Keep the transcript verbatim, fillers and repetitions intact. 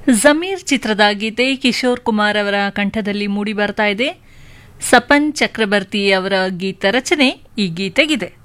ಜಮೀರ್ ಚಿತ್ರದ ಗೀತೆ ಕಿಶೋರ್ ಕುಮಾರ್ ಅವರ ಕಂಠದಲ್ಲಿ ಮೂಡಿ ಬರ್ತಾ ಇದೆ. ಸಪನ್ ಚಕ್ರವರ್ತಿ ಅವರ ಗೀತ ರಚನೆ ಈ ಗೀತೆಗಿದೆ.